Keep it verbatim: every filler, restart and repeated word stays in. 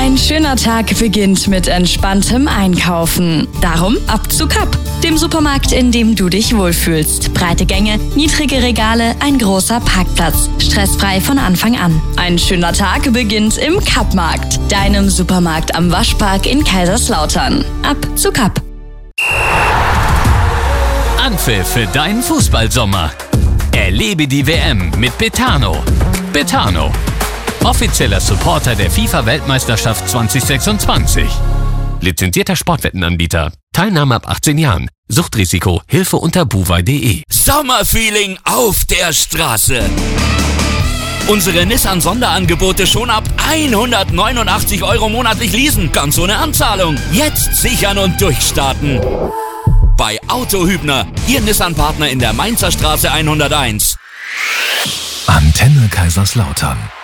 Ein schöner Tag beginnt mit entspanntem Einkaufen. Darum ab zu Kapp, dem Supermarkt, in dem du dich wohlfühlst. Breite Gänge, niedrige Regale, ein großer Parkplatz. Stressfrei von Anfang an. Ein schöner Tag beginnt im Kappmarkt, deinem Supermarkt am Waschpark in Kaiserslautern. Ab zu Kapp. Anpfiff für deinen Fußballsommer. Erlebe die W M mit Betano. Betano, offizieller Supporter der FIFA-Weltmeisterschaft zwanzig sechsundzwanzig. Lizenzierter Sportwettenanbieter. Teilnahme ab achtzehn Jahren. Suchtrisiko. Hilfe unter buwei punkt de. Sommerfeeling auf der Straße. Unsere Nissan-Sonderangebote schon ab hundertneunundachtzig Euro monatlich leasen. Ganz ohne Anzahlung. Jetzt sichern und durchstarten. Bei Auto Hübner, Ihr Nissan-Partner in der Mainzer Straße hunderteins. Antenne Kaiserslautern.